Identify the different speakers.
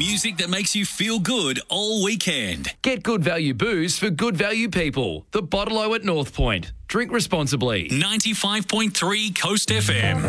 Speaker 1: Music that makes you feel good all weekend.
Speaker 2: Get good value booze for good value people. The Bottle-O at North Point. Drink responsibly.
Speaker 1: 95.3 Coast FM.